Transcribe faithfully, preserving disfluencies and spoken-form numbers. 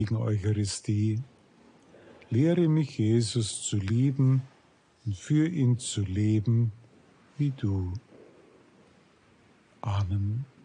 Eucharistie. Lehre mich, Jesus, zu lieben und für ihn zu leben, wie du. Amen.